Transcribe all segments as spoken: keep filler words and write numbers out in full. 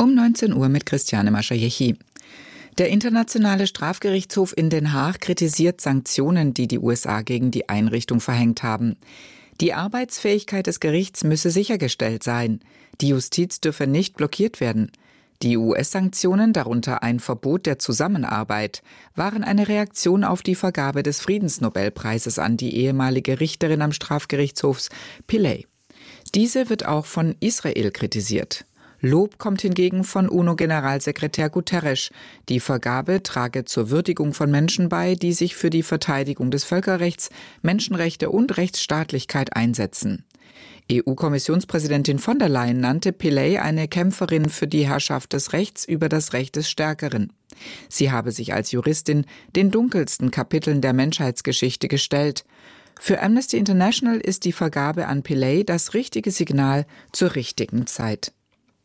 Um neunzehn Uhr mit Christiane Maschajechi. Der Internationale Strafgerichtshof in Den Haag kritisiert Sanktionen, die die U S A gegen die Einrichtung verhängt haben. Die Arbeitsfähigkeit des Gerichts müsse sichergestellt sein. Die Justiz dürfe nicht blockiert werden. Die U S-Sanktionen, darunter ein Verbot der Zusammenarbeit, waren eine Reaktion auf die Vergabe des Friedensnobelpreises an die ehemalige Richterin am Strafgerichtshof Pillay. Diese wird auch von Israel kritisiert. Lob kommt hingegen von UNO-Generalsekretär Guterres. Die Vergabe trage zur Würdigung von Menschen bei, die sich für die Verteidigung des Völkerrechts, Menschenrechte und Rechtsstaatlichkeit einsetzen. E U-Kommissionspräsidentin von der Leyen nannte Pillay eine Kämpferin für die Herrschaft des Rechts über das Recht des Stärkeren. Sie habe sich als Juristin den dunkelsten Kapiteln der Menschheitsgeschichte gestellt. Für Amnesty International ist die Vergabe an Pillay das richtige Signal zur richtigen Zeit.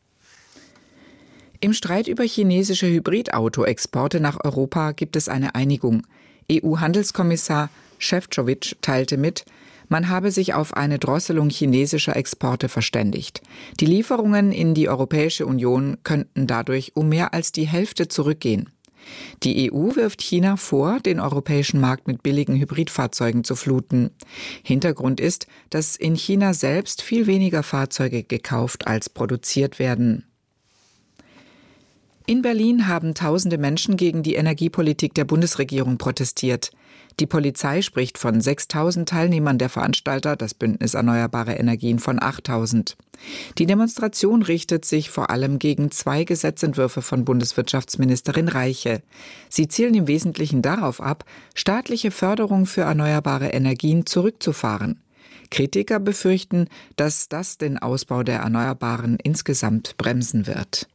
Im Streit über chinesische Hybridauto-Exporte nach Europa gibt es eine Einigung. E U-Handelskommissar Šefčovič teilte mit, man habe sich auf eine Drosselung chinesischer Exporte verständigt. Die Lieferungen in die Europäische Union könnten dadurch um mehr als die Hälfte zurückgehen. Die E U wirft China vor, den europäischen Markt mit billigen Hybridfahrzeugen zu fluten. Hintergrund ist, dass in China selbst viel weniger Fahrzeuge gekauft als produziert werden. In Berlin haben tausende Menschen gegen die Energiepolitik der Bundesregierung protestiert. Die Polizei spricht von sechstausend Teilnehmern der Veranstalter, das Bündnis Erneuerbare Energien von achttausend. Die Demonstration richtet sich vor allem gegen zwei Gesetzentwürfe von Bundeswirtschaftsministerin Reiche. Sie zielen im Wesentlichen darauf ab, staatliche Förderung für erneuerbare Energien zurückzufahren. Kritiker befürchten, dass das den Ausbau der Erneuerbaren insgesamt bremsen wird.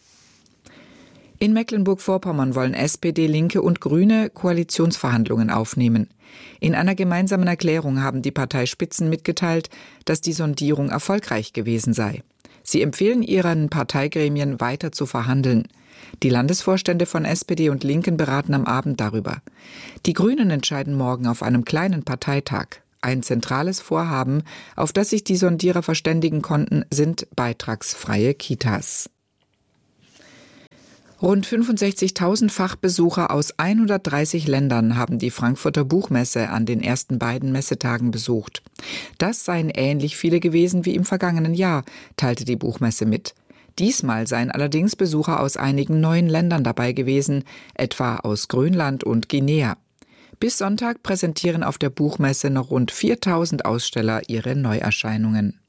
In Mecklenburg-Vorpommern wollen S P D, Linke und Grüne Koalitionsverhandlungen aufnehmen. In einer gemeinsamen Erklärung haben die Parteispitzen mitgeteilt, dass die Sondierung erfolgreich gewesen sei. Sie empfehlen ihren Parteigremien weiter zu verhandeln. Die Landesvorstände von S P D und Linken beraten am Abend darüber. Die Grünen entscheiden morgen auf einem kleinen Parteitag. Ein zentrales Vorhaben, auf das sich die Sondierer verständigen konnten, sind beitragsfreie Kitas. Rund fünfundsechzigtausend Fachbesucher aus hundertdreißig Ländern haben die Frankfurter Buchmesse an den ersten beiden Messetagen besucht. Das seien ähnlich viele gewesen wie im vergangenen Jahr, teilte die Buchmesse mit. Diesmal seien allerdings Besucher aus einigen neuen Ländern dabei gewesen, etwa aus Grönland und Guinea. Bis Sonntag präsentieren auf der Buchmesse noch rund viertausend Aussteller ihre Neuerscheinungen.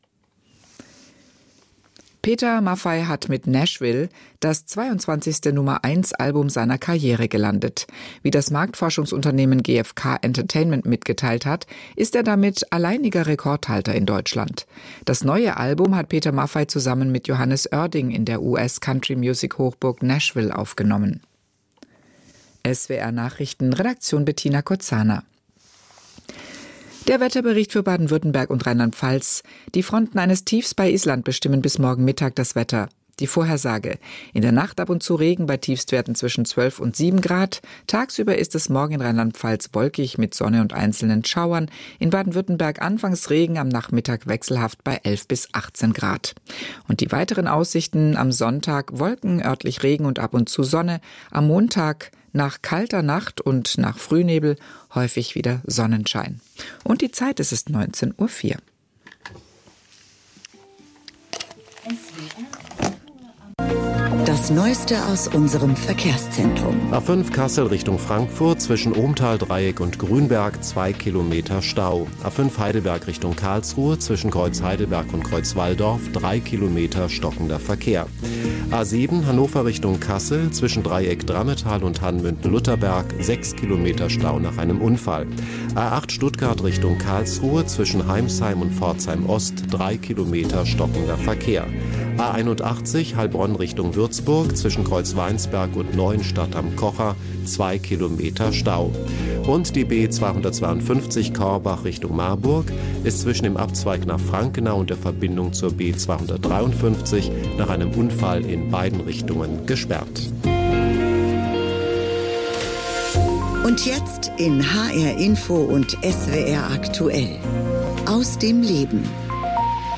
Peter Maffay hat mit Nashville das zweiundzwanzigste Nummer eins Album seiner Karriere gelandet. Wie das Marktforschungsunternehmen G F K Entertainment mitgeteilt hat, ist er damit alleiniger Rekordhalter in Deutschland. Das neue Album hat Peter Maffay zusammen mit Johannes Oerding in der U S-Country-Music-Hochburg Nashville aufgenommen. S W R Nachrichten, Redaktion Bettina Kozana. Der Wetterbericht für Baden-Württemberg und Rheinland-Pfalz. Die Fronten eines Tiefs bei Island bestimmen bis morgen Mittag das Wetter. Die Vorhersage. In der Nacht ab und zu Regen bei Tiefstwerten zwischen zwölf und sieben Grad. Tagsüber ist es morgen in Rheinland-Pfalz wolkig mit Sonne und einzelnen Schauern. In Baden-Württemberg anfangs Regen, am Nachmittag wechselhaft bei elf bis achtzehn Grad. Und die weiteren Aussichten: am Sonntag Wolken, örtlich Regen und ab und zu Sonne. Am Montag nach kalter Nacht und nach Frühnebel häufig wieder Sonnenschein. Und die Zeit, es ist neunzehn Uhr vier. Das Neueste aus unserem Verkehrszentrum. A fünf Kassel Richtung Frankfurt zwischen Ohmtal-Dreieck und Grünberg zwei Kilometer Stau. A fünf Heidelberg Richtung Karlsruhe zwischen Kreuz Heidelberg und Kreuz Walldorf drei Kilometer stockender Verkehr. A sieben Hannover Richtung Kassel zwischen Dreieck Drammetal und Hannmünden-Lutherberg sechs Kilometer Stau nach einem Unfall. A acht Stuttgart Richtung Karlsruhe zwischen Heimsheim und Pforzheim Ost drei Kilometer stockender Verkehr. A einundachtzig Heilbronn Richtung Würzburg zwischen Kreuz Weinsberg und Neuenstadt am Kocher zwei Kilometer Stau. Und die B zweihundertzweiundfünfzig Korbach Richtung Marburg ist zwischen dem Abzweig nach Frankenau und der Verbindung zur B zweihundertdreiundfünfzig nach einem Unfall in beiden Richtungen gesperrt. Und jetzt in H R Info und S W R aktuell. Aus dem Leben.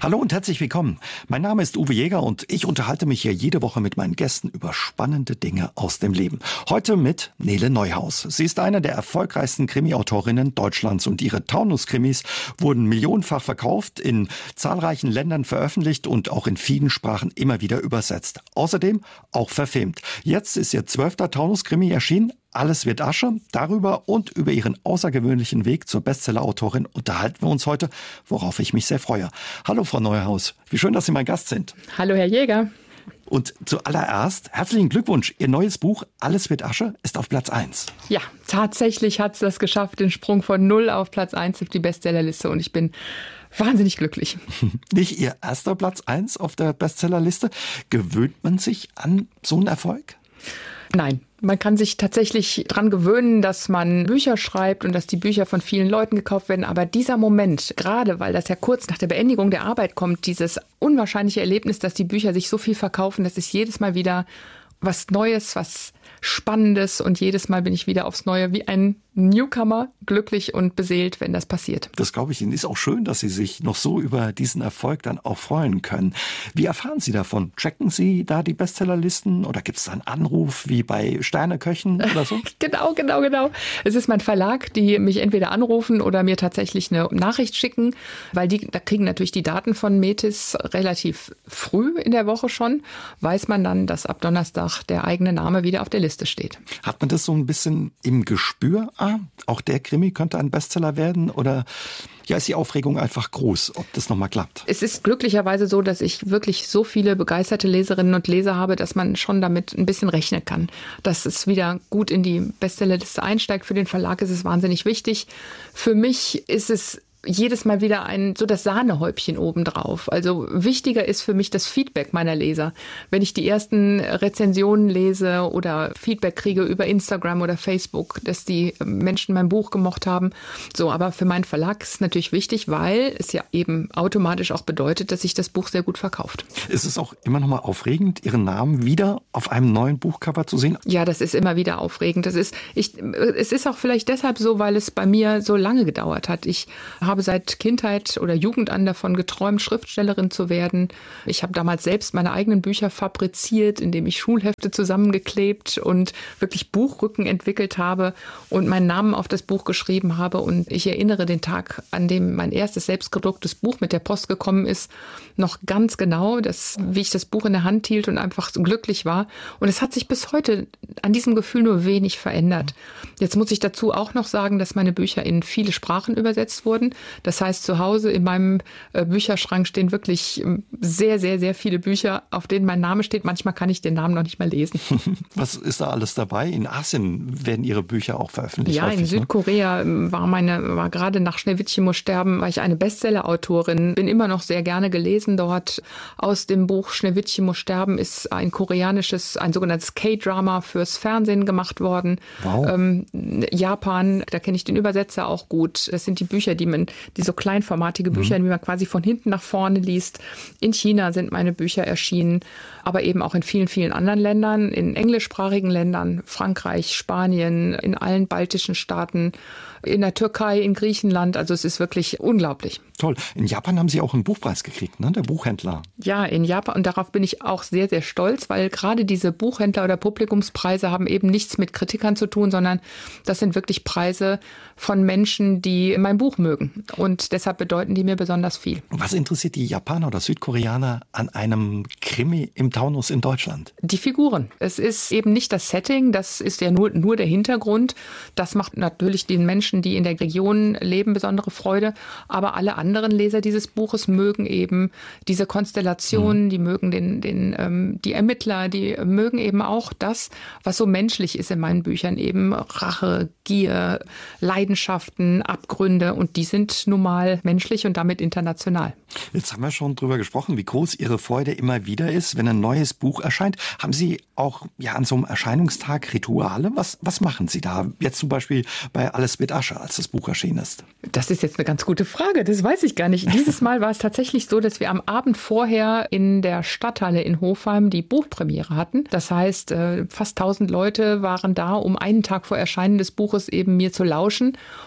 Hallo und herzlich willkommen. Mein Name ist Uwe Jäger und ich unterhalte mich hier jede Woche mit meinen Gästen über spannende Dinge aus dem Leben. Heute mit Nele Neuhaus. Sie ist eine der erfolgreichsten Krimi-Autorinnen Deutschlands und ihre Taunus-Krimis wurden millionenfach verkauft, in zahlreichen Ländern veröffentlicht und auch in vielen Sprachen immer wieder übersetzt. Außerdem auch verfilmt. Jetzt ist ihr zwölfter Taunus-Krimi erschienen. Alles wird Asche. Darüber und über ihren außergewöhnlichen Weg zur Bestseller-Autorin unterhalten wir uns heute, worauf ich mich sehr freue. Hallo Frau Neuhaus, wie schön, dass Sie mein Gast sind. Hallo Herr Jäger. Und zuallererst herzlichen Glückwunsch. Ihr neues Buch Alles wird Asche ist auf Platz eins. Ja, tatsächlich hat es das geschafft, den Sprung von null auf Platz eins auf die Bestsellerliste und ich bin wahnsinnig glücklich. Nicht Ihr erster Platz eins auf der Bestsellerliste. Gewöhnt man sich an so einen Erfolg? Nein, man kann sich tatsächlich dran gewöhnen, dass man Bücher schreibt und dass die Bücher von vielen Leuten gekauft werden. Aber dieser Moment, gerade weil das ja kurz nach der Beendigung der Arbeit kommt, dieses unwahrscheinliche Erlebnis, dass die Bücher sich so viel verkaufen, das ist jedes Mal wieder was Neues, was Spannendes und jedes Mal bin ich wieder aufs Neue wie ein Newcomer glücklich und beseelt, wenn das passiert. Das glaube ich Ihnen. Ist auch schön, dass Sie sich noch so über diesen Erfolg dann auch freuen können. Wie erfahren Sie davon? Checken Sie da die Bestsellerlisten oder gibt es da einen Anruf wie bei Sterneköchen oder so? Genau, genau, genau. Es ist mein Verlag, die mich entweder anrufen oder mir tatsächlich eine Nachricht schicken, weil die da kriegen natürlich die Daten von Metis relativ früh in der Woche schon. Weiß man dann, dass ab Donnerstag der eigene Name wieder auf der Liste steht. Hat man das so ein bisschen im Gespür? Ah, auch der Krimi könnte ein Bestseller werden oder ja, ist die Aufregung einfach groß, ob das nochmal klappt? Es ist glücklicherweise so, dass ich wirklich so viele begeisterte Leserinnen und Leser habe, dass man schon damit ein bisschen rechnen kann, dass es wieder gut in die Bestsellerliste einsteigt. Für den Verlag ist es wahnsinnig wichtig. Für mich ist es jedes Mal wieder ein, so das Sahnehäubchen obendrauf. Also wichtiger ist für mich das Feedback meiner Leser. Wenn ich die ersten Rezensionen lese oder Feedback kriege über Instagram oder Facebook, dass die Menschen mein Buch gemocht haben. So, aber für meinen Verlag ist es natürlich wichtig, weil es ja eben automatisch auch bedeutet, dass sich das Buch sehr gut verkauft. Ist es auch immer noch mal aufregend, Ihren Namen wieder auf einem neuen Buchcover zu sehen? Ja, das ist immer wieder aufregend. Das ist, ich, es ist auch vielleicht deshalb so, weil es bei mir so lange gedauert hat. Ich habe seit Kindheit oder Jugend an davon geträumt, Schriftstellerin zu werden. Ich habe damals selbst meine eigenen Bücher fabriziert, indem ich Schulhefte zusammengeklebt und wirklich Buchrücken entwickelt habe und meinen Namen auf das Buch geschrieben habe. Und ich erinnere den Tag, an dem mein erstes selbstgedrucktes Buch mit der Post gekommen ist, noch ganz genau, das, wie ich das Buch in der Hand hielt und einfach so glücklich war. Und es hat sich bis heute an diesem Gefühl nur wenig verändert. Jetzt muss ich dazu auch noch sagen, dass meine Bücher in viele Sprachen übersetzt wurden. Das heißt, zu Hause in meinem Bücherschrank stehen wirklich sehr, sehr, sehr viele Bücher, auf denen mein Name steht. Manchmal kann ich den Namen noch nicht mal lesen. Was ist da alles dabei? In Asien werden Ihre Bücher auch veröffentlicht? Ja, häufig, in Südkorea ne? war meine, war gerade nach Schneewittchen muss sterben, war ich eine Bestseller-Autorin. Bin immer noch sehr gerne gelesen dort. Aus dem Buch Schneewittchen muss sterben ist ein koreanisches, ein sogenanntes K-Drama fürs Fernsehen gemacht worden. Wow. Ähm, Japan, da kenne ich den Übersetzer auch gut. Das sind die Bücher, die man die so kleinformatige Bücher, mhm. die man quasi von hinten nach vorne liest. In China sind meine Bücher erschienen, aber eben auch in vielen, vielen anderen Ländern, in englischsprachigen Ländern, Frankreich, Spanien, in allen baltischen Staaten, in der Türkei, in Griechenland. Also es ist wirklich unglaublich. Toll. In Japan haben Sie auch einen Buchpreis gekriegt, ne? Der Buchhändler. Ja, in Japan. Und darauf bin ich auch sehr, sehr stolz, weil gerade diese Buchhändler- oder Publikumspreise haben eben nichts mit Kritikern zu tun, sondern das sind wirklich Preise von Menschen, die mein Buch mögen. Und deshalb bedeuten die mir besonders viel. Was interessiert die Japaner oder Südkoreaner an einem Krimi im Taunus in Deutschland? Die Figuren. Es ist eben nicht das Setting, das ist ja nur, nur der Hintergrund. Das macht natürlich den Menschen, die in der Region leben, besondere Freude. Aber alle anderen Leser dieses Buches mögen eben diese Konstellationen, mhm. die mögen den, den, ähm, die Ermittler, die mögen eben auch das, was so menschlich ist in meinen Büchern, eben Rache, Gier, Leidenschaften, Abgründe, und die sind nun mal menschlich und damit international. Jetzt haben wir schon drüber gesprochen, wie groß Ihre Freude immer wieder ist, wenn ein neues Buch erscheint. Haben Sie auch ja an so einem Erscheinungstag Rituale? Was, was machen Sie da? Jetzt zum Beispiel bei Alles wird Asche, als das Buch erschienen ist. Das ist jetzt eine ganz gute Frage, das weiß ich gar nicht. Dieses Mal war es tatsächlich so, dass wir am Abend vorher in der Stadthalle in Hofheim die Buchpremiere hatten. Das heißt, fast tausend Leute waren da, um einen Tag vor Erscheinen des Buches eben mir zu lauschen.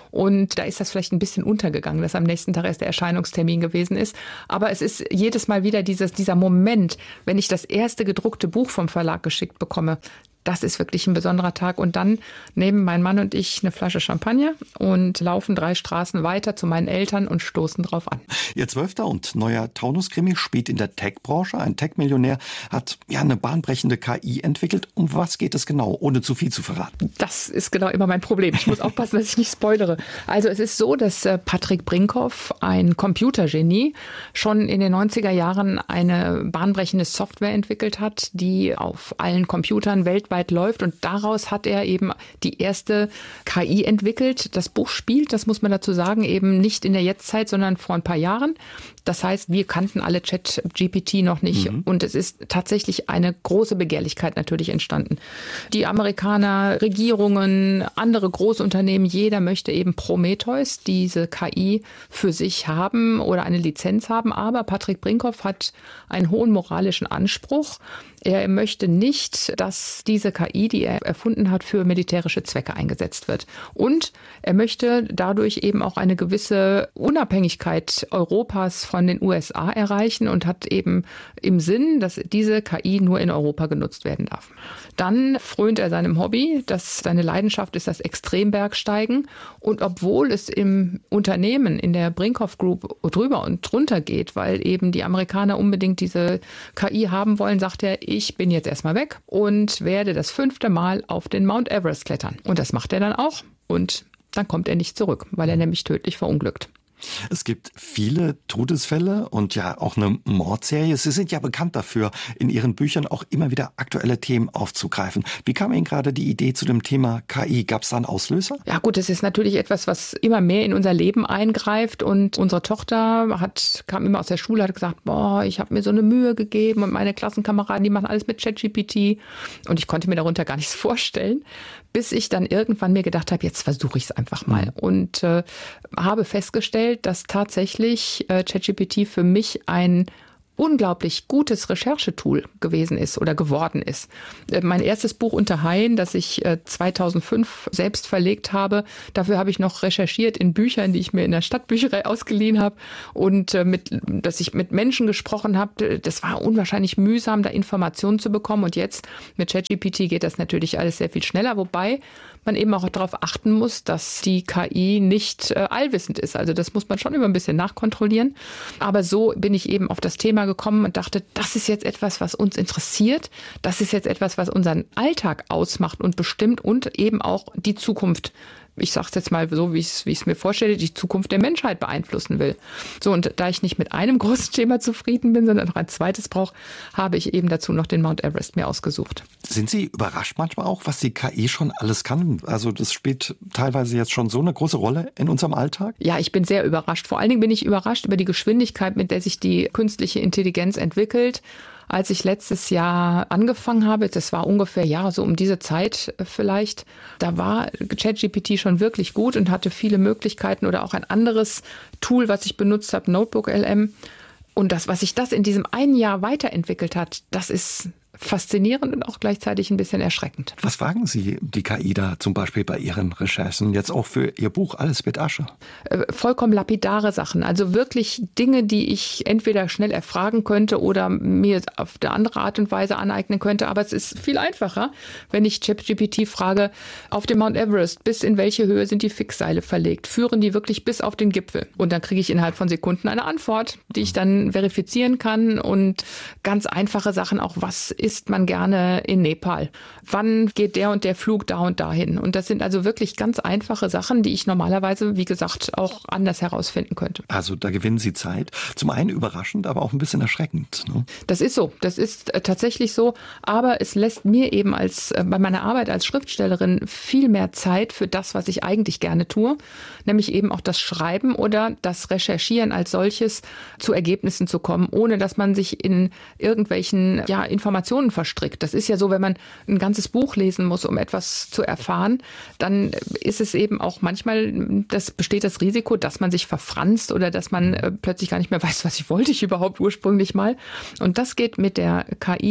Und da ist das vielleicht ein bisschen untergegangen, dass am nächsten Tag erst der Erscheinungstermin gewesen ist. Aber es ist jedes Mal wieder dieses, dieser Moment, wenn ich das erste gedruckte Buch vom Verlag geschickt bekomme. Das ist wirklich ein besonderer Tag. Und dann nehmen mein Mann und ich eine Flasche Champagner und laufen drei Straßen weiter zu meinen Eltern und stoßen drauf an. Ihr zwölfter und neuer Taunus-Krimi spielt in der Tech-Branche. Ein Tech-Millionär hat ja eine bahnbrechende K I entwickelt. Um was geht es genau, ohne zu viel zu verraten? Das ist genau immer mein Problem. Ich muss aufpassen, dass ich nicht spoilere. Also es ist so, dass Patrick Brinkhoff, ein Computergenie, schon in den neunziger Jahren eine bahnbrechende Software entwickelt hat, die auf allen Computern weltweit läuft, und daraus hat er eben die erste K I entwickelt. Das Buch spielt, das muss man dazu sagen, eben nicht in der Jetztzeit, sondern vor ein paar Jahren. Das heißt, wir kannten alle ChatGPT noch nicht, mhm. und es ist tatsächlich eine große Begehrlichkeit natürlich entstanden. Die Amerikaner, Regierungen, andere Großunternehmen, jeder möchte eben Prometheus, diese K I, für sich haben oder eine Lizenz haben. Aber Patrick Brinkhoff hat einen hohen moralischen Anspruch. Er möchte nicht, dass diese K I, die er erfunden hat, für militärische Zwecke eingesetzt wird. Und er möchte dadurch eben auch eine gewisse Unabhängigkeit Europas von den U S A erreichen und hat eben im Sinn, dass diese K I nur in Europa genutzt werden darf. Dann frönt er seinem Hobby, das seine Leidenschaft ist das Extrembergsteigen. Und obwohl es im Unternehmen, in der Brinkhoff Group drüber und drunter geht, weil eben die Amerikaner unbedingt diese K I haben wollen, sagt er, ich bin jetzt erstmal weg und werde das fünfte Mal auf den Mount Everest klettern. Und das macht er dann auch. Und dann kommt er nicht zurück, weil er nämlich tödlich verunglückt. Es gibt viele Todesfälle und ja auch eine Mordserie. Sie sind ja bekannt dafür, in Ihren Büchern auch immer wieder aktuelle Themen aufzugreifen. Wie kam Ihnen gerade die Idee zu dem Thema K I? Gab es da einen Auslöser? Ja gut, das ist natürlich etwas, was immer mehr in unser Leben eingreift. Und unsere Tochter hat, kam immer aus der Schule, hat gesagt, boah, ich habe mir so eine Mühe gegeben und meine Klassenkameraden, die machen alles mit ChatGPT. Und ich konnte mir darunter gar nichts vorstellen, bis ich dann irgendwann mir gedacht habe, jetzt versuche ich es einfach mal. Mhm. Und äh, habe festgestellt, dass tatsächlich äh, ChatGPT für mich ein unglaublich gutes Recherchetool gewesen ist oder geworden ist. Mein erstes Buch Unter Haien, das ich zweitausendfünf selbst verlegt habe, dafür habe ich noch recherchiert in Büchern, die ich mir in der Stadtbücherei ausgeliehen habe und mit, dass ich mit Menschen gesprochen habe. Das war unwahrscheinlich mühsam, da Informationen zu bekommen, und jetzt mit ChatGPT geht das natürlich alles sehr viel schneller, wobei man eben auch darauf achten muss, dass die K I nicht äh, allwissend ist. Also das muss man schon immer ein bisschen nachkontrollieren. Aber so bin ich eben auf das Thema gekommen und dachte, das ist jetzt etwas, was uns interessiert. Das ist jetzt etwas, was unseren Alltag ausmacht und bestimmt und eben auch die Zukunft, ich sage es jetzt mal so, wie ich es wie ich es mir vorstelle, die Zukunft der Menschheit beeinflussen will. So, und da ich nicht mit einem großen Thema zufrieden bin, sondern noch ein zweites brauche, habe ich eben dazu noch den Mount Everest mir ausgesucht. Sind Sie überrascht manchmal auch, was die K I schon alles kann? Also das spielt teilweise jetzt schon so eine große Rolle in unserem Alltag? Ja, ich bin sehr überrascht. Vor allen Dingen bin ich überrascht über die Geschwindigkeit, mit der sich die künstliche Intelligenz entwickelt. Als ich letztes Jahr angefangen habe, das war ungefähr ja so um diese Zeit vielleicht, da war ChatGPT schon wirklich gut und hatte viele Möglichkeiten, oder auch ein anderes Tool, was ich benutzt habe, Notebook L M. Und das, was sich das in diesem einen Jahr weiterentwickelt hat, das ist faszinierend und auch gleichzeitig ein bisschen erschreckend. Was fragen Sie die K I da zum Beispiel bei Ihren Recherchen, jetzt auch für Ihr Buch Alles mit Asche? Äh, vollkommen lapidare Sachen, also wirklich Dinge, die ich entweder schnell erfragen könnte oder mir auf eine andere Art und Weise aneignen könnte. Aber es ist viel einfacher, wenn ich ChatGPT frage, auf dem Mount Everest, bis in welche Höhe sind die Fixseile verlegt? Führen die wirklich bis auf den Gipfel? Und dann kriege ich innerhalb von Sekunden eine Antwort, die ich dann verifizieren kann, und ganz einfache Sachen auch, was ist isst man gerne in Nepal? Wann geht der und der Flug da und dahin? Und das sind also wirklich ganz einfache Sachen, die ich normalerweise, wie gesagt, auch anders herausfinden könnte. Also da gewinnen Sie Zeit. Zum einen überraschend, aber auch ein bisschen erschreckend, ne? Das ist so. Das ist äh, tatsächlich so. Aber es lässt mir eben als äh, bei meiner Arbeit als Schriftstellerin viel mehr Zeit für das, was ich eigentlich gerne tue, nämlich eben auch das Schreiben oder das Recherchieren als solches, zu Ergebnissen zu kommen, ohne dass man sich in irgendwelchen ja, Informationen verstrickt. Das ist ja so, wenn man ein ganzes Buch lesen muss, um etwas zu erfahren, dann ist es eben auch manchmal, das besteht das Risiko, dass man sich verfranst oder dass man äh, plötzlich gar nicht mehr weiß, was ich wollte ich überhaupt ursprünglich mal. Und das geht mit der K I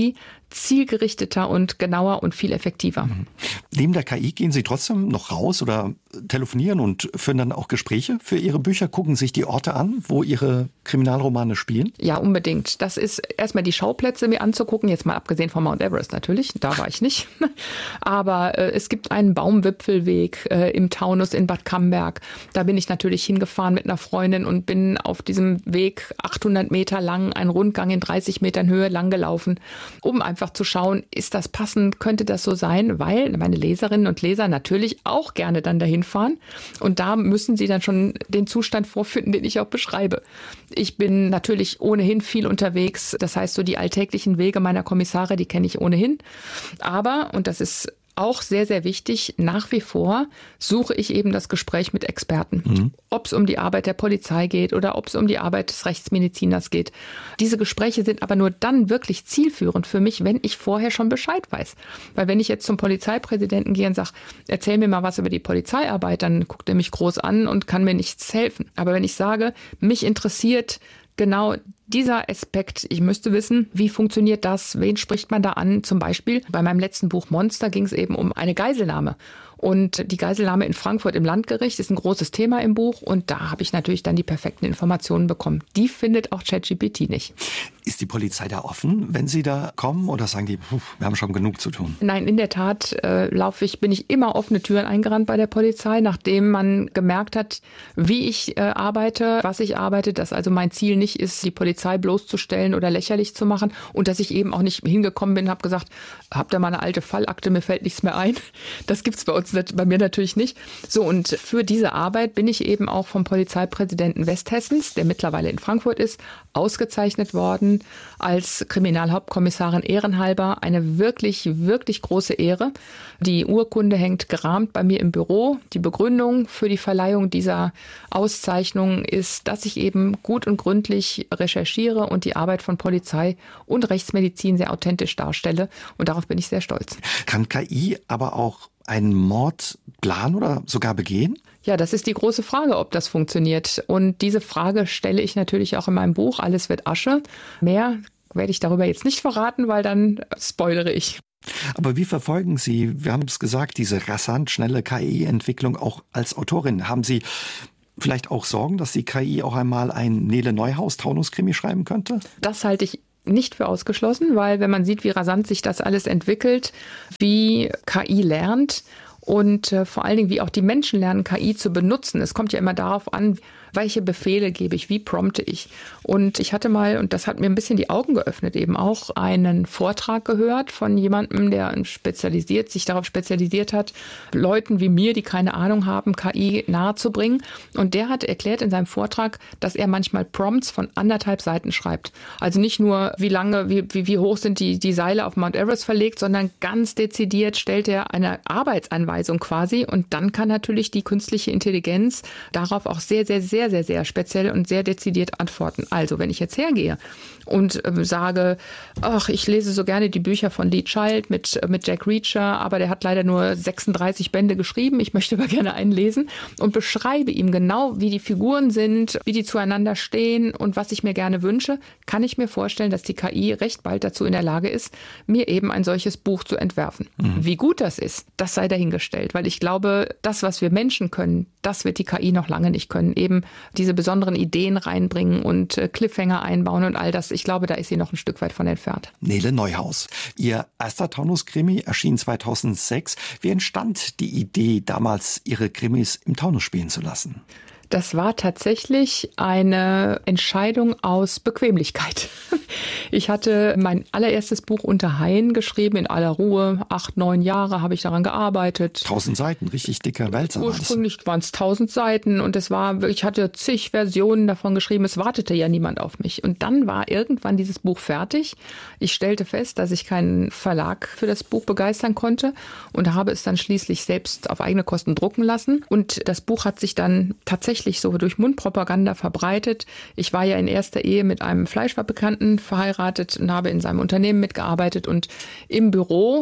zielgerichteter und genauer und viel effektiver. Mhm. Neben der K I gehen Sie trotzdem noch raus oder telefonieren und führen dann auch Gespräche für Ihre Bücher, gucken sich die Orte an, wo Ihre Kriminalromane spielen? Ja, unbedingt. Das ist erstmal die Schauplätze mir anzugucken, jetzt mal abgesehen von Mount Everest natürlich, da war ich nicht. Aber äh, es gibt einen Baumwipfelweg äh, im Taunus in Bad Camberg. Da bin ich natürlich hingefahren mit einer Freundin und bin auf diesem Weg achthundert Meter lang, einen Rundgang in dreißig Metern Höhe lang gelaufen, um einfach zu schauen, ist das passend, könnte das so sein, weil meine Leserinnen und Leser natürlich auch gerne dann dahin fahren und da müssen sie dann schon den Zustand vorfinden, den ich auch beschreibe. Ich bin natürlich ohnehin viel unterwegs, das heißt so die alltäglichen Wege meiner Kommissare, die kenne ich ohnehin, aber, und das ist auch sehr, sehr wichtig, nach wie vor suche ich eben das Gespräch mit Experten. Mhm. Ob es um die Arbeit der Polizei geht oder ob es um die Arbeit des Rechtsmediziners geht. Diese Gespräche sind aber nur dann wirklich zielführend für mich, wenn ich vorher schon Bescheid weiß. Weil wenn ich jetzt zum Polizeipräsidenten gehe und sage, erzähl mir mal was über die Polizeiarbeit, dann guckt er mich groß an und kann mir nichts helfen. Aber wenn ich sage, mich interessiert genau dieser Aspekt, ich müsste wissen, wie funktioniert das, wen spricht man da an? Zum Beispiel bei meinem letzten Buch Monster ging es eben um eine Geiselnahme. Und die Geiselnahme in Frankfurt im Landgericht ist ein großes Thema im Buch. Und da habe ich natürlich dann die perfekten Informationen bekommen. Die findet auch ChatGPT nicht. Ist die Polizei da offen, wenn Sie da kommen? Oder sagen die, wir haben schon genug zu tun? Nein, in der Tat äh, laufe ich, bin ich immer offene Türen eingerannt bei der Polizei, nachdem man gemerkt hat, wie ich äh, arbeite, was ich arbeite. Dass also mein Ziel nicht ist, die Polizei bloßzustellen oder lächerlich zu machen. Und dass ich eben auch nicht hingekommen bin und habe gesagt, habt ihr mal eine alte Fallakte, mir fällt nichts mehr ein. Das gibt's bei uns bei mir natürlich nicht. So, und für diese Arbeit bin ich eben auch vom Polizeipräsidenten Westhessens, der mittlerweile in Frankfurt ist, ausgezeichnet worden als Kriminalhauptkommissarin ehrenhalber. Eine wirklich, wirklich große Ehre. Die Urkunde hängt gerahmt bei mir im Büro. Die Begründung für die Verleihung dieser Auszeichnung ist, dass ich eben gut und gründlich recherchiere und die Arbeit von Polizei und Rechtsmedizin sehr authentisch darstelle. Und darauf bin ich sehr stolz. Kann K I aber auch einen Mord planen oder sogar begehen? Ja, das ist die große Frage, ob das funktioniert. Und diese Frage stelle ich natürlich auch in meinem Buch Alles wird Asche. Mehr werde ich darüber jetzt nicht verraten, weil dann spoilere ich. Aber wie verfolgen Sie, wir haben es gesagt, diese rasant schnelle K I-Entwicklung auch als Autorin? Haben Sie vielleicht auch Sorgen, dass die K I auch einmal ein Nele Neuhaus-Taunus-Krimi schreiben könnte? Das halte ich nicht für ausgeschlossen, weil wenn man sieht, wie rasant sich das alles entwickelt, wie K I lernt und äh, vor allen Dingen, wie auch die Menschen lernen, K I zu benutzen. Es kommt ja immer darauf an, welche Befehle gebe ich, wie prompte ich. Und ich hatte mal, und das hat mir ein bisschen die Augen geöffnet, eben auch einen Vortrag gehört von jemandem, der spezialisiert, sich darauf spezialisiert hat, Leuten wie mir, die keine Ahnung haben, K I nahezubringen. Und der hat erklärt in seinem Vortrag, dass er manchmal Prompts von anderthalb Seiten schreibt. Also nicht nur, wie lange, wie, wie, wie hoch sind die, die Seile auf Mount Everest verlegt, sondern ganz dezidiert stellt er eine Arbeitsanweisung quasi. Und dann kann natürlich die künstliche Intelligenz darauf auch sehr, sehr, sehr sehr, sehr, sehr speziell und sehr dezidiert antworten. Also, wenn ich jetzt hergehe und äh, sage, ach, ich lese so gerne die Bücher von Lee Child mit, mit Jack Reacher, aber der hat leider nur sechsunddreißig Bände geschrieben, ich möchte aber gerne einen lesen und beschreibe ihm genau, wie die Figuren sind, wie die zueinander stehen und was ich mir gerne wünsche, kann ich mir vorstellen, dass die K I recht bald dazu in der Lage ist, mir eben ein solches Buch zu entwerfen. Mhm. Wie gut das ist, das sei dahingestellt, weil ich glaube, das, was wir Menschen können, das wird die K I noch lange nicht können. Eben diese besonderen Ideen reinbringen und Cliffhanger einbauen und all das. Ich glaube, da ist sie noch ein Stück weit von entfernt. Nele Neuhaus. Ihr erster Taunus-Krimi erschien zweitausendsechs. Wie entstand die Idee, damals Ihre Krimis im Taunus spielen zu lassen? Das war tatsächlich eine Entscheidung aus Bequemlichkeit. Ich hatte mein allererstes Buch Unter Haien geschrieben, in aller Ruhe. Acht, neun Jahre habe ich daran gearbeitet. Tausend Seiten, richtig dicker Wälzer. Ursprünglich waren es tausend Seiten und es war, ich hatte zig Versionen davon geschrieben. Es wartete ja niemand auf mich. Und dann war irgendwann dieses Buch fertig. Ich stellte fest, dass ich keinen Verlag für das Buch begeistern konnte und habe es dann schließlich selbst auf eigene Kosten drucken lassen. Und das Buch hat sich dann tatsächlich so durch Mundpropaganda verbreitet. Ich war ja in erster Ehe mit einem Fleischfabrikanten verheiratet und habe in seinem Unternehmen mitgearbeitet und im Büro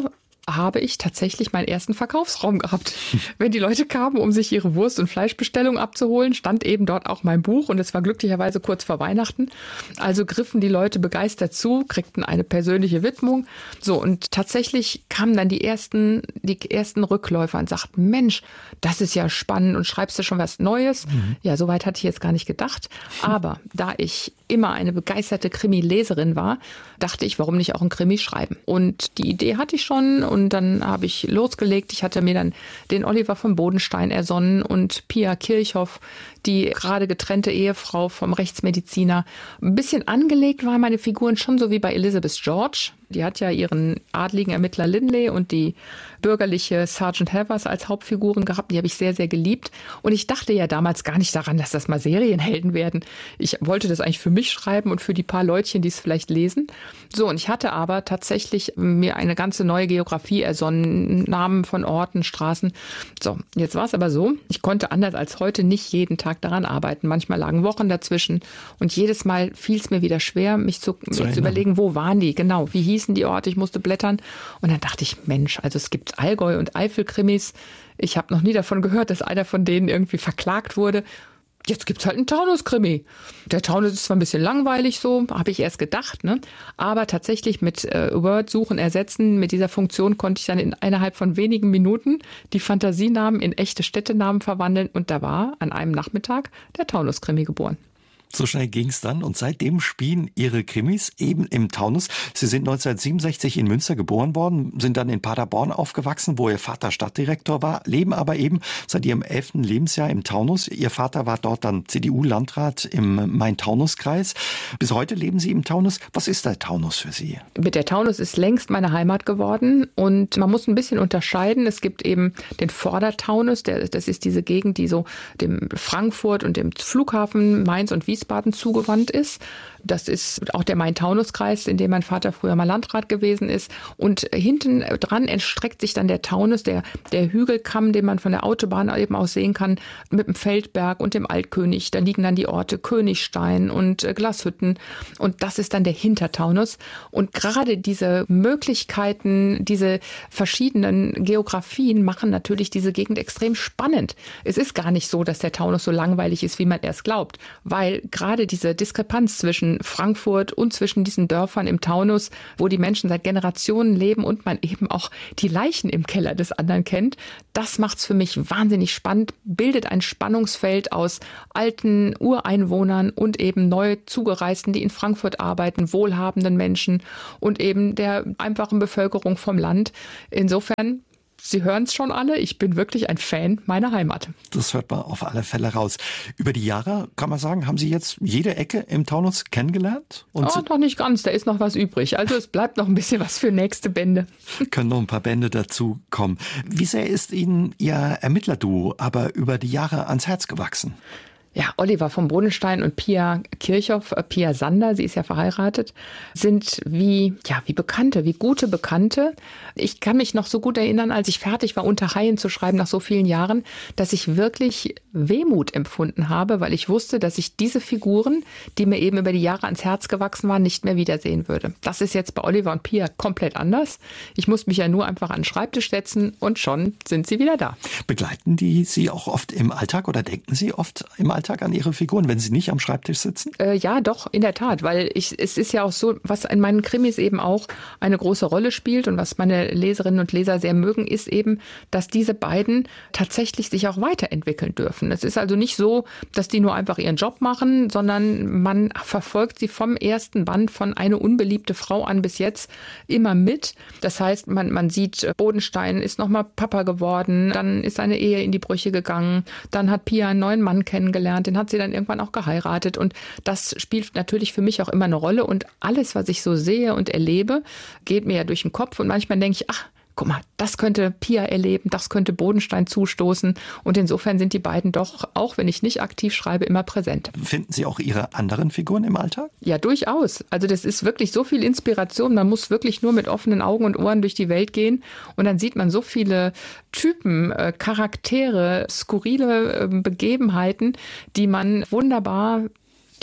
habe ich tatsächlich meinen ersten Verkaufsraum gehabt. Wenn die Leute kamen, um sich ihre Wurst- und Fleischbestellung abzuholen, stand eben dort auch mein Buch und es war glücklicherweise kurz vor Weihnachten. Also griffen die Leute begeistert zu, kriegten eine persönliche Widmung. So, und tatsächlich kamen dann die ersten, die ersten Rückläufer und sagten, Mensch, das ist ja spannend und schreibst du schon was Neues? Mhm. Ja, soweit hatte ich jetzt gar nicht gedacht. Aber da ich immer eine begeisterte Krimi-Leserin war, dachte ich, warum nicht auch ein Krimi schreiben? Und die Idee hatte ich schon und dann habe ich losgelegt. Ich hatte mir dann den Oliver von Bodenstein ersonnen und Pia Kirchhoff, die gerade getrennte Ehefrau vom Rechtsmediziner. Ein bisschen angelegt waren meine Figuren schon so wie bei Elizabeth George. Die hat ja ihren adligen Ermittler Lindley und die bürgerliche Sergeant Havers als Hauptfiguren gehabt. Die habe ich sehr, sehr geliebt. Und ich dachte ja damals gar nicht daran, dass das mal Serienhelden werden. Ich wollte das eigentlich für mich schreiben und für die paar Leutchen, die es vielleicht lesen. So, und ich hatte aber tatsächlich mir eine ganze neue Geografie ersonnen, Namen von Orten, Straßen. So, jetzt war es aber so, ich konnte anders als heute nicht jeden Tag daran arbeiten. Manchmal lagen Wochen dazwischen und jedes Mal fiel es mir wieder schwer, mich zu, zu, zu überlegen, wo waren die, genau, wie hießen die Orte, ich musste blättern. Und dann dachte ich, Mensch, also es gibt Allgäu- und Eifel-Krimis. Ich habe noch nie davon gehört, dass einer von denen irgendwie verklagt wurde. Jetzt gibt's halt einen Taunus-Krimi. Der Taunus ist zwar ein bisschen langweilig so, habe ich erst gedacht, ne? Aber tatsächlich mit äh, Word suchen, ersetzen, mit dieser Funktion konnte ich dann in innerhalb von wenigen Minuten die Fantasienamen in echte Städtenamen verwandeln und da war an einem Nachmittag der Taunus-Krimi geboren. So schnell ging's dann und seitdem spielen Ihre Krimis eben im Taunus. Sie sind neunzehnhundertsiebenundsechzig in Münster geboren worden, sind dann in Paderborn aufgewachsen, wo Ihr Vater Stadtdirektor war, leben aber eben seit Ihrem elften Lebensjahr im Taunus. Ihr Vater war dort dann C D U-Landrat im Main-Taunus-Kreis. Bis heute leben Sie im Taunus. Was ist der Taunus für Sie? Mit der Taunus ist längst meine Heimat geworden und man muss ein bisschen unterscheiden. Es gibt eben den Vordertaunus, der, das ist diese Gegend, die so dem Frankfurt und dem Flughafen Mainz und Wiesbaden zugewandt ist. Das ist auch der Main-Taunus-Kreis, in dem mein Vater früher mal Landrat gewesen ist. Und hinten dran erstreckt sich dann der Taunus, der, der Hügelkamm, den man von der Autobahn eben aus sehen kann, mit dem Feldberg und dem Altkönig. Da liegen dann die Orte Königstein und Glashütten. Und das ist dann der Hintertaunus. Und gerade diese Möglichkeiten, diese verschiedenen Geografien machen natürlich diese Gegend extrem spannend. Es ist gar nicht so, dass der Taunus so langweilig ist, wie man erst glaubt, weil gerade diese Diskrepanz zwischen Frankfurt und zwischen diesen Dörfern im Taunus, wo die Menschen seit Generationen leben und man eben auch die Leichen im Keller des anderen kennt, das macht's für mich wahnsinnig spannend, bildet ein Spannungsfeld aus alten Ureinwohnern und eben neu Zugereisten, die in Frankfurt arbeiten, wohlhabenden Menschen und eben der einfachen Bevölkerung vom Land. Insofern, Sie hören es schon alle, ich bin wirklich ein Fan meiner Heimat. Das hört man auf alle Fälle raus. Über die Jahre, kann man sagen, haben Sie jetzt jede Ecke im Taunus kennengelernt? Und oh, noch nicht ganz, da ist noch was übrig. Also es bleibt noch ein bisschen was für nächste Bände. Können noch ein paar Bände dazu kommen. Wie sehr ist Ihnen Ihr Ermittlerduo aber über die Jahre ans Herz gewachsen? Ja, Oliver von Bodenstein und Pia Kirchhoff, äh, Pia Sander, sie ist ja verheiratet, sind wie, ja, wie Bekannte, wie gute Bekannte. Ich kann mich noch so gut erinnern, als ich fertig war, Unter Haien zu schreiben nach so vielen Jahren, dass ich wirklich Wehmut empfunden habe, weil ich wusste, dass ich diese Figuren, die mir eben über die Jahre ans Herz gewachsen waren, nicht mehr wiedersehen würde. Das ist jetzt bei Oliver und Pia komplett anders. Ich muss mich ja nur einfach an den Schreibtisch setzen und schon sind sie wieder da. Begleiten die Sie auch oft im Alltag oder denken Sie oft im Alltag an Ihre Figuren, wenn Sie nicht am Schreibtisch sitzen? Äh, ja, doch, in der Tat, weil ich, es ist ja auch so, was in meinen Krimis eben auch eine große Rolle spielt und was meine Leserinnen und Leser sehr mögen, ist eben, dass diese beiden tatsächlich sich auch weiterentwickeln dürfen. Es ist also nicht so, dass die nur einfach ihren Job machen, sondern man verfolgt sie vom ersten Band von Eine unbeliebte Frau an bis jetzt immer mit. Das heißt, man, man sieht, Bodenstein ist nochmal Papa geworden, dann ist seine Ehe in die Brüche gegangen, dann hat Pia einen neuen Mann kennengelernt, den hat sie dann irgendwann auch geheiratet und das spielt natürlich für mich auch immer eine Rolle und alles, was ich so sehe und erlebe, geht mir ja durch den Kopf und manchmal denke ich, ach, guck mal, das könnte Pia erleben, das könnte Bodenstein zustoßen und insofern sind die beiden doch, auch wenn ich nicht aktiv schreibe, immer präsent. Finden Sie auch Ihre anderen Figuren im Alltag? Ja, durchaus. Also das ist wirklich so viel Inspiration, man muss wirklich nur mit offenen Augen und Ohren durch die Welt gehen und dann sieht man so viele Typen, äh, Charaktere, skurrile äh, Begebenheiten, die man wunderbar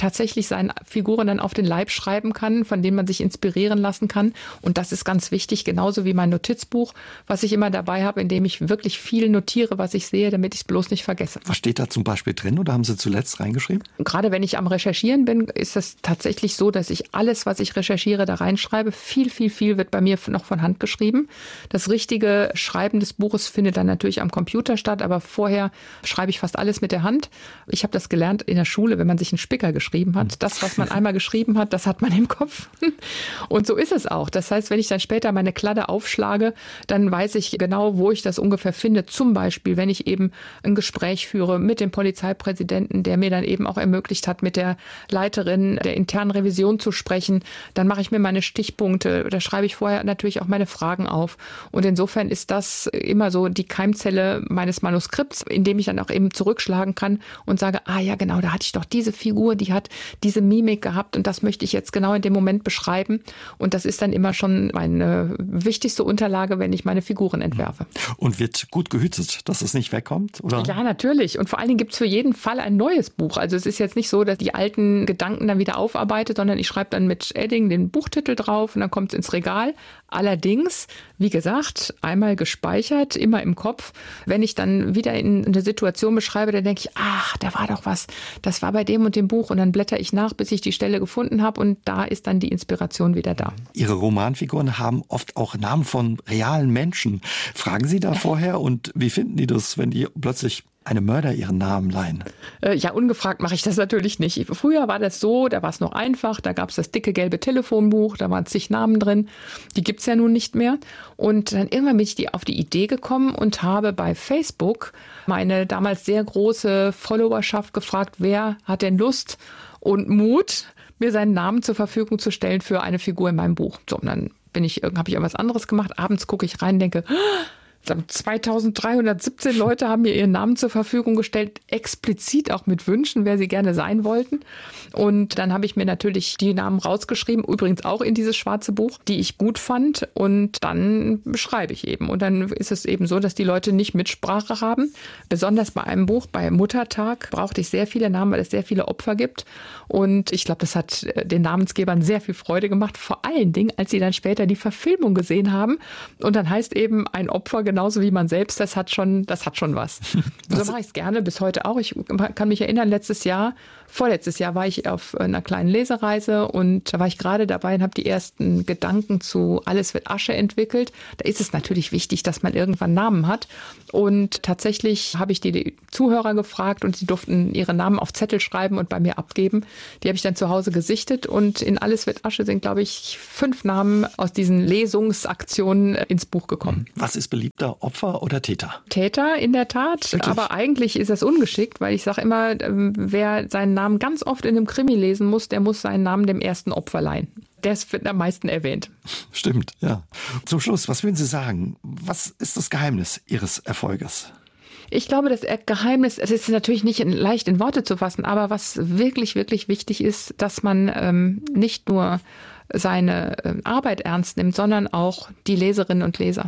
tatsächlich seinen Figuren dann auf den Leib schreiben kann, von denen man sich inspirieren lassen kann. Und das ist ganz wichtig, genauso wie mein Notizbuch, was ich immer dabei habe, in dem ich wirklich viel notiere, was ich sehe, damit ich es bloß nicht vergesse. Was steht da zum Beispiel drin oder haben Sie zuletzt reingeschrieben? Gerade wenn ich am Recherchieren bin, ist es tatsächlich so, dass ich alles, was ich recherchiere, da reinschreibe. Viel, viel, viel wird bei mir noch von Hand geschrieben. Das richtige Schreiben des Buches findet dann natürlich am Computer statt, aber vorher schreibe ich fast alles mit der Hand. Ich habe das gelernt in der Schule, wenn man sich einen Spicker geschrieben hat. Das, was man einmal geschrieben hat, das hat man im Kopf. Und so ist es auch. Das heißt, wenn ich dann später meine Kladde aufschlage, dann weiß ich genau, wo ich das ungefähr finde. Zum Beispiel, wenn ich eben ein Gespräch führe mit dem Polizeipräsidenten, der mir dann eben auch ermöglicht hat, mit der Leiterin der internen Revision zu sprechen, dann mache ich mir meine Stichpunkte. Da schreibe ich vorher natürlich auch meine Fragen auf. Und insofern ist das immer so die Keimzelle meines Manuskripts, in dem ich dann auch eben zurückschlagen kann und sage, ah ja genau, da hatte ich doch diese Figur, die hat diese Mimik gehabt und das möchte ich jetzt genau in dem Moment beschreiben. Und das ist dann immer schon meine wichtigste Unterlage, wenn ich meine Figuren entwerfe. Und wird gut gehütet, dass es nicht wegkommt, oder? Ja, natürlich. Und vor allen Dingen gibt es für jeden Fall ein neues Buch. Also es ist jetzt nicht so, dass die alten Gedanken dann wieder aufarbeite, sondern ich schreibe dann mit Edding den Buchtitel drauf und dann kommt es ins Regal. Allerdings, wie gesagt, einmal gespeichert, immer im Kopf. Wenn ich dann wieder in eine Situation beschreibe, dann denke ich, ach, da war doch was, das war bei dem und dem Buch und dann blätter ich nach, bis ich die Stelle gefunden habe und da ist dann die Inspiration wieder da. Ihre Romanfiguren haben oft auch Namen von realen Menschen. Fragen Sie da vorher und wie finden die das, wenn die plötzlich einem Mörder ihren Namen leihen? Ja, ungefragt mache ich das natürlich nicht. Früher war das so, da war es noch einfach, da gab es das dicke gelbe Telefonbuch, da waren zig Namen drin. Die gibt's ja nun nicht mehr. Und dann irgendwann bin ich die auf die Idee gekommen und habe bei Facebook meine damals sehr große Followerschaft gefragt, wer hat denn Lust und Mut, mir seinen Namen zur Verfügung zu stellen für eine Figur in meinem Buch. So, und dann bin ich, habe ich irgendwas anderes gemacht. Abends gucke ich rein und denke, zweitausenddreihundertsiebzehn Leute haben mir ihren Namen zur Verfügung gestellt, explizit auch mit Wünschen, wer sie gerne sein wollten. Und dann habe ich mir natürlich die Namen rausgeschrieben, übrigens auch in dieses schwarze Buch, die ich gut fand. Und dann schreibe ich eben. Und dann ist es eben so, dass die Leute nicht Mitsprache haben. Besonders bei einem Buch, bei Muttertag, brauchte ich sehr viele Namen, weil es sehr viele Opfer gibt. Und ich glaube, das hat den Namensgebern sehr viel Freude gemacht. Vor allen Dingen, als sie dann später die Verfilmung gesehen haben. Und dann heißt eben ein Opfer genauso wie man selbst, das hat schon, das hat schon was. So mache ich es gerne, bis heute auch. Ich kann mich erinnern, letztes Jahr, vorletztes Jahr war ich auf einer kleinen Lesereise und da war ich gerade dabei und habe die ersten Gedanken zu Alles wird Asche entwickelt. Da ist es natürlich wichtig, dass man irgendwann Namen hat. Und tatsächlich habe ich die Zuhörer gefragt und sie durften ihre Namen auf Zettel schreiben und bei mir abgeben. Die habe ich dann zu Hause gesichtet und in Alles wird Asche sind, glaube ich, fünf Namen aus diesen Lesungsaktionen ins Buch gekommen. Was ist beliebter, Opfer oder Täter? Täter, in der Tat. Wirklich? Aber eigentlich ist das ungeschickt, weil ich sage immer, wer seinen Namen ganz oft in einem Krimi lesen muss, der muss seinen Namen dem ersten Opfer leihen. Der wird am meisten erwähnt. Stimmt, ja. Zum Schluss, was würden Sie sagen? Was ist das Geheimnis Ihres Erfolges? Ich glaube, das Geheimnis, es ist natürlich nicht leicht in Worte zu fassen, aber was wirklich, wirklich wichtig ist, dass man ähm, nicht nur seine äh, Arbeit ernst nimmt, sondern auch die Leserinnen und Leser.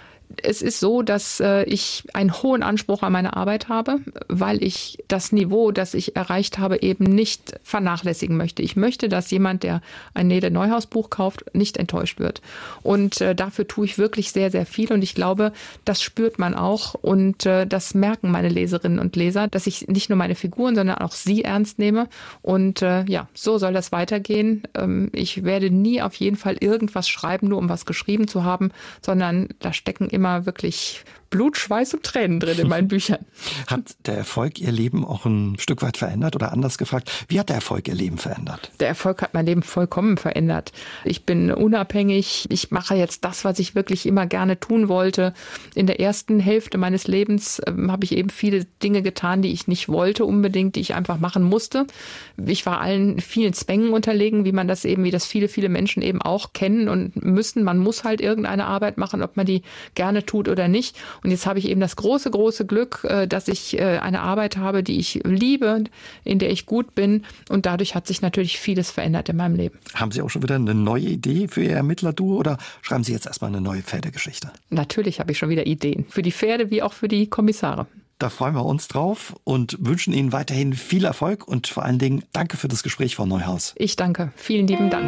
Es ist so, dass äh, ich einen hohen Anspruch an meine Arbeit habe, weil ich das Niveau, das ich erreicht habe, eben nicht vernachlässigen möchte. Ich möchte, dass jemand, der ein Nele Neuhaus Buch kauft, nicht enttäuscht wird. Und äh, dafür tue ich wirklich sehr, sehr viel. Und ich glaube, das spürt man auch. Und äh, das merken meine Leserinnen und Leser, dass ich nicht nur meine Figuren, sondern auch sie ernst nehme. Und äh, ja, so soll das weitergehen. Ähm, ich werde nie auf jeden Fall irgendwas schreiben, nur um was geschrieben zu haben, sondern da stecken immer wirklich Blut, Schweiß und Tränen drin in meinen Büchern. Hat der Erfolg Ihr Leben auch ein Stück weit verändert oder anders gefragt, wie hat der Erfolg Ihr Leben verändert? Der Erfolg hat mein Leben vollkommen verändert. Ich bin unabhängig. Ich mache jetzt das, was ich wirklich immer gerne tun wollte. In der ersten Hälfte meines Lebens ähm, habe ich eben viele Dinge getan, die ich nicht wollte unbedingt, die ich einfach machen musste. Ich war allen vielen Zwängen unterlegen, wie man das eben, wie das viele, viele Menschen eben auch kennen und müssen. Man muss halt irgendeine Arbeit machen, ob man die gerne tut oder nicht. Und jetzt habe ich eben das große, große Glück, dass ich eine Arbeit habe, die ich liebe, in der ich gut bin. Und dadurch hat sich natürlich vieles verändert in meinem Leben. Haben Sie auch schon wieder eine neue Idee für Ihr Ermittlerduo oder schreiben Sie jetzt erstmal eine neue Pferdegeschichte? Natürlich habe ich schon wieder Ideen. Für die Pferde wie auch für die Kommissare. Da freuen wir uns drauf und wünschen Ihnen weiterhin viel Erfolg und vor allen Dingen danke für das Gespräch, Frau Neuhaus. Ich danke. Vielen lieben Dank.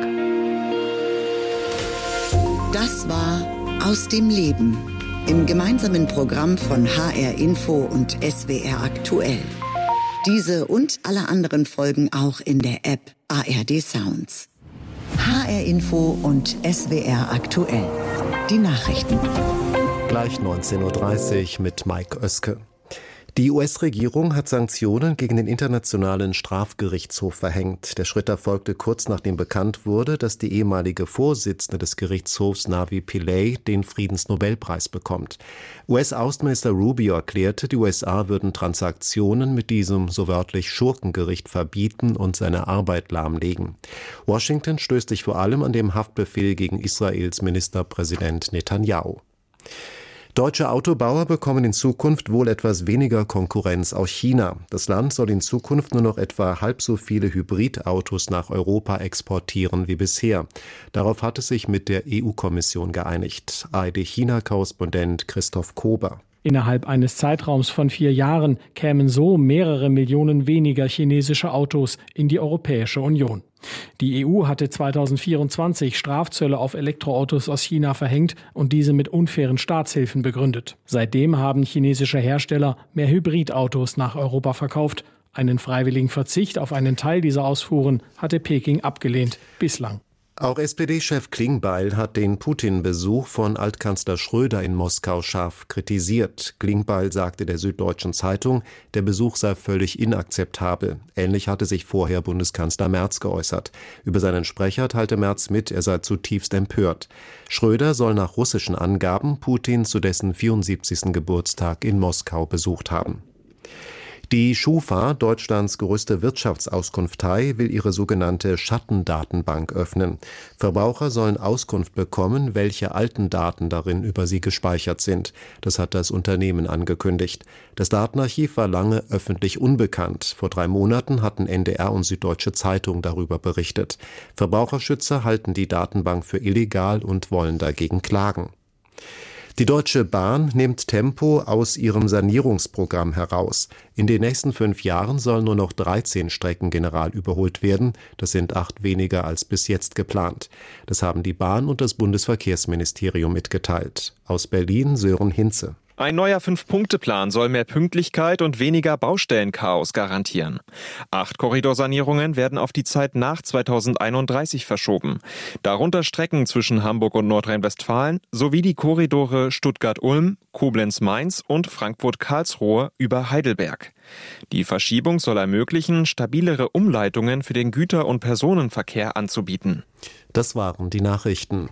Das war Aus dem Leben im gemeinsamen Programm von H R Info und S W R Aktuell. Diese und alle anderen Folgen auch in der App A R D Sounds. H R Info und S W R Aktuell. Die Nachrichten. Gleich neunzehn Uhr dreißig mit Mike Oeske. Die U S-Regierung hat Sanktionen gegen den Internationalen Strafgerichtshof verhängt. Der Schritt erfolgte kurz nachdem bekannt wurde, dass die ehemalige Vorsitzende des Gerichtshofs Navi Pillay den Friedensnobelpreis bekommt. U S-Außenminister Rubio erklärte, die U S A würden Transaktionen mit diesem so wörtlich Schurkengericht verbieten und seine Arbeit lahmlegen. Washington stößt sich vor allem an dem Haftbefehl gegen Israels Ministerpräsident Netanyahu. Deutsche Autobauer bekommen in Zukunft wohl etwas weniger Konkurrenz aus China. Das Land soll in Zukunft nur noch etwa halb so viele Hybridautos nach Europa exportieren wie bisher. Darauf hat es sich mit der E U-Kommission geeinigt. A R D-China-Korrespondent Christoph Kober. Innerhalb eines Zeitraums von vier Jahren kämen so mehrere Millionen weniger chinesische Autos in die Europäische Union. Die E U hatte zweitausendvierundzwanzig Strafzölle auf Elektroautos aus China verhängt und diese mit unfairen Staatshilfen begründet. Seitdem haben chinesische Hersteller mehr Hybridautos nach Europa verkauft. Einen freiwilligen Verzicht auf einen Teil dieser Ausfuhren hatte Peking abgelehnt, bislang. Auch S P D-Chef Klingbeil hat den Putin-Besuch von Altkanzler Schröder in Moskau scharf kritisiert. Klingbeil sagte der Süddeutschen Zeitung, der Besuch sei völlig inakzeptabel. Ähnlich hatte sich vorher Bundeskanzler Merz geäußert. Über seinen Sprecher teilte Merz mit, er sei zutiefst empört. Schröder soll nach russischen Angaben Putin zu dessen vierundsiebzigsten Geburtstag in Moskau besucht haben. Die Schufa, Deutschlands größte Wirtschaftsauskunftei, will ihre sogenannte Schattendatenbank öffnen. Verbraucher sollen Auskunft bekommen, welche alten Daten darin über sie gespeichert sind. Das hat das Unternehmen angekündigt. Das Datenarchiv war lange öffentlich unbekannt. Vor drei Monaten hatten N D R und Süddeutsche Zeitung darüber berichtet. Verbraucherschützer halten die Datenbank für illegal und wollen dagegen klagen. Die Deutsche Bahn nimmt Tempo aus ihrem Sanierungsprogramm heraus. In den nächsten fünf Jahren sollen nur noch dreizehn Strecken general überholt werden. Das sind acht weniger als bis jetzt geplant. Das haben die Bahn und das Bundesverkehrsministerium mitgeteilt. Aus Berlin Sören Hinze. Ein neuer Fünf-Punkte-Plan soll mehr Pünktlichkeit und weniger Baustellenchaos garantieren. Acht Korridorsanierungen werden auf die Zeit nach zweitausendeinunddreißig verschoben. Darunter Strecken zwischen Hamburg und Nordrhein-Westfalen sowie die Korridore Stuttgart-Ulm, Koblenz-Mainz und Frankfurt-Karlsruhe über Heidelberg. Die Verschiebung soll ermöglichen, stabilere Umleitungen für den Güter- und Personenverkehr anzubieten. Das waren die Nachrichten.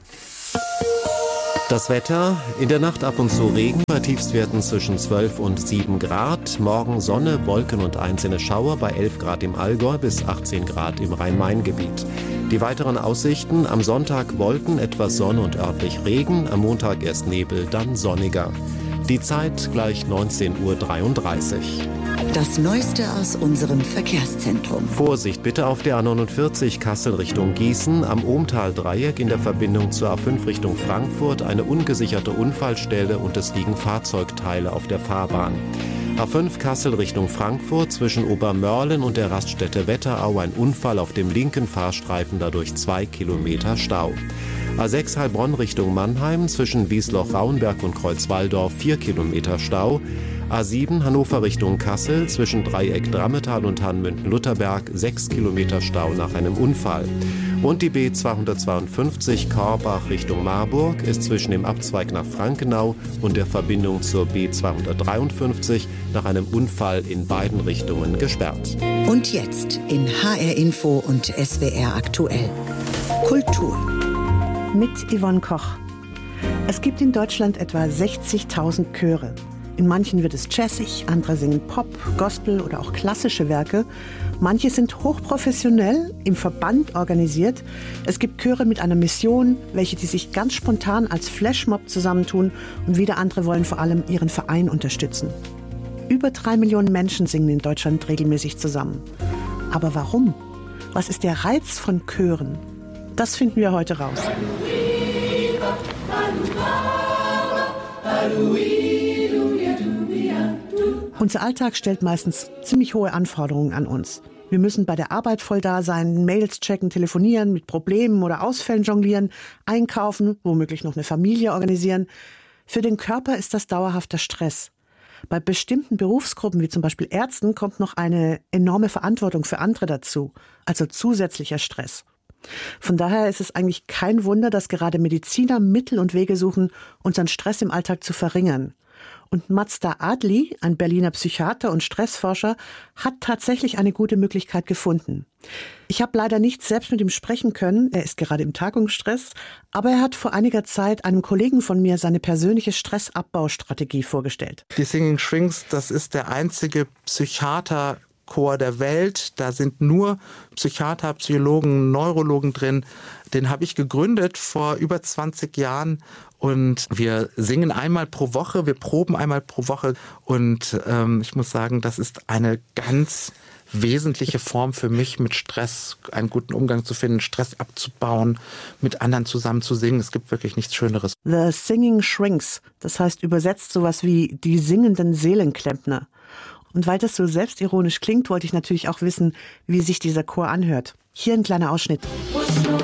Das Wetter, in der Nacht ab und zu Regen, bei Tiefstwerten zwischen zwölf und sieben Grad. Morgen Sonne, Wolken und einzelne Schauer bei elf Grad im Allgäu bis achtzehn Grad im Rhein-Main-Gebiet. Die weiteren Aussichten, am Sonntag Wolken, etwas Sonne und örtlich Regen, am Montag erst Nebel, dann sonniger. Die Zeit gleich neunzehn Uhr dreiunddreißig. Das Neueste aus unserem Verkehrszentrum. Vorsicht bitte auf der A neunundvierzig Kassel Richtung Gießen, am Ohmtal-Dreieck in der Verbindung zur A fünf Richtung Frankfurt eine ungesicherte Unfallstelle und es liegen Fahrzeugteile auf der Fahrbahn. A fünf Kassel Richtung Frankfurt zwischen Obermörlen und der Raststätte Wetterau ein Unfall auf dem linken Fahrstreifen, dadurch zwei Kilometer Stau. A sechs Heilbronn Richtung Mannheim zwischen Wiesloch-Rauenberg und Kreuzwaldorf vier Kilometer Stau. A sieben Hannover Richtung Kassel zwischen Dreieck Drammetal und Hanmünden-Lutherberg sechs Kilometer Stau nach einem Unfall. Und die B zweihundertzweiundfünfzig Korbach Richtung Marburg ist zwischen dem Abzweig nach Frankenau und der Verbindung zur B zweihundertdreiundfünfzig nach einem Unfall in beiden Richtungen gesperrt. Und jetzt in H R Info und S W R Aktuell. Kultur. Mit Yvonne Koch. Es gibt in Deutschland etwa sechzigtausend Chöre. In manchen wird es jazzig, andere singen Pop, Gospel oder auch klassische Werke. Manche sind hochprofessionell, im Verband organisiert. Es gibt Chöre mit einer Mission, welche die sich ganz spontan als Flashmob zusammentun und wieder andere wollen vor allem ihren Verein unterstützen. Über drei Millionen Menschen singen in Deutschland regelmäßig zusammen. Aber warum? Was ist der Reiz von Chören? Das finden wir heute raus. Unser Alltag stellt meistens ziemlich hohe Anforderungen an uns. Wir müssen bei der Arbeit voll da sein, Mails checken, telefonieren, mit Problemen oder Ausfällen jonglieren, einkaufen, womöglich noch eine Familie organisieren. Für den Körper ist das dauerhafter Stress. Bei bestimmten Berufsgruppen, wie zum Beispiel Ärzten, kommt noch eine enorme Verantwortung für andere dazu, also zusätzlicher Stress. Von daher ist es eigentlich kein Wunder, dass gerade Mediziner Mittel und Wege suchen, unseren Stress im Alltag zu verringern. Und Mazda Adli, ein Berliner Psychiater und Stressforscher, hat tatsächlich eine gute Möglichkeit gefunden. Ich habe leider nicht selbst mit ihm sprechen können, er ist gerade im Tagungsstress, aber er hat vor einiger Zeit einem Kollegen von mir seine persönliche Stressabbaustrategie vorgestellt. Die Singing Shrinks, das ist der einzige Psychiaterchor der Welt. Da sind nur Psychiater, Psychologen, Neurologen drin. Den habe ich gegründet vor über zwanzig Jahren. Und wir singen einmal pro Woche, wir proben einmal pro Woche. Und ähm, ich muss sagen, das ist eine ganz wesentliche Form für mich, mit Stress einen guten Umgang zu finden, Stress abzubauen, mit anderen zusammen zu singen. Es gibt wirklich nichts Schöneres. The Singing Shrinks, das heißt übersetzt sowas wie die singenden Seelenklempner. Und weil das so selbstironisch klingt, wollte ich natürlich auch wissen, wie sich dieser Chor anhört. Hier ein kleiner Ausschnitt.